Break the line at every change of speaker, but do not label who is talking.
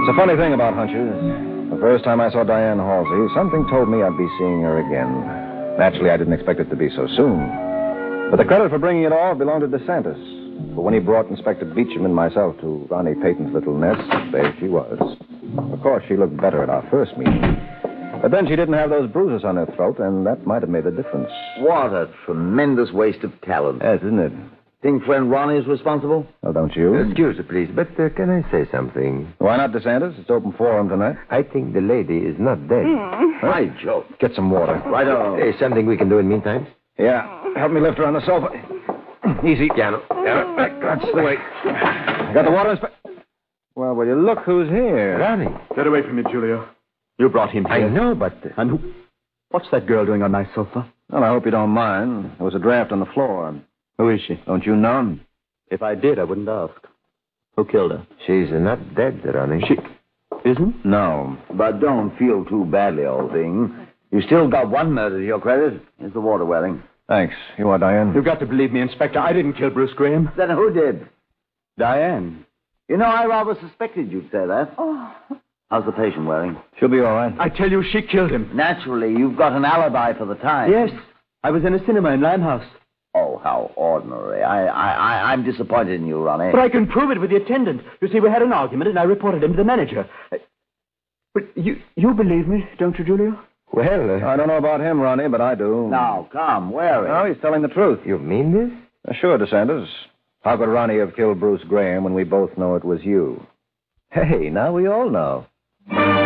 It's a funny thing about hunches. The first time I saw Diane Halsey, something told me I'd be seeing her again. Naturally, I didn't expect it to be so soon. But the credit for bringing it off belonged to DeSantis. For when he brought Inspector Beecham and myself to Ronnie Payton's little nest, there she was. Of course, she looked better at our first meeting. But then she didn't have those bruises on her throat, and that might have made a difference.
What a tremendous waste of talent.
Yes, isn't it?
Think friend Ronnie is responsible?
Oh, don't you?
Excuse me, please, but can I say something?
Why not, DeSantis? It's open forum tonight.
I think the lady is not dead.
By Jove.
Get some water.
Right-o.
Hey, something we can do in meantime?
Yeah, help me lift her on the sofa. Easy.
Piano.
That's the way. Got the water, Well, will you look who's here?
Ronnie.
Get away from me, Julio. You brought him here.
I know, but...
And who... What's that girl doing on my sofa?
Well, I hope you don't mind. There was a draft on the floor.
Who is she?
Don't you know?
If I did, I wouldn't ask. Who killed her?
She's not dead, Ronnie.
She... Isn't?
No.
But don't feel too badly, old thing. You still got one murder to your credit. Here's the water, Welling.
Thanks. You are Diane?
You've got to believe me, Inspector. I didn't kill Bruce Graham.
Then who did?
Diane.
You know, I rather suspected you'd say that. Oh. How's the patient, Welling?
She'll be all right.
I tell you, she killed him.
Naturally, you've got an alibi for the time.
Yes. I was in a cinema in Limehouse.
Oh, how ordinary. I'm disappointed in you, Ronnie.
But I can prove it with the attendant. You see, we had an argument, and I reported him to the manager. But you believe me, don't you, Julio?
Well,
I don't know about him, Ronnie, but I do.
Now, come, where is
No, he's telling the truth.
you mean this?
Sure, DeSantis. How could Ronnie have killed Bruce Graham when we both know it was you? Hey, now we all know.